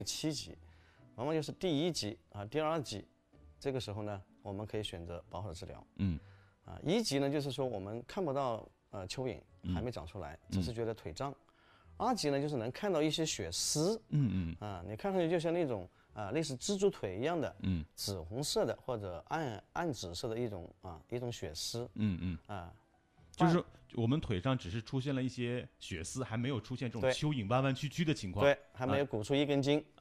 7级，往往就是第1级啊、第2级，这个时候呢，我们可以选择保守治疗。1级呢，就是说我们看不到蚯蚓还没长出来，只是觉得腿胀。2级呢，就是能看到一些血丝，你看上去就像那种类似蜘蛛腿一样的，紫红色的或者暗紫色的一种血丝， 就是说我们腿上只是出现了一些血丝，还没有出现这种蚯蚓弯弯曲曲的情况， 对，还没有鼓出一根筋。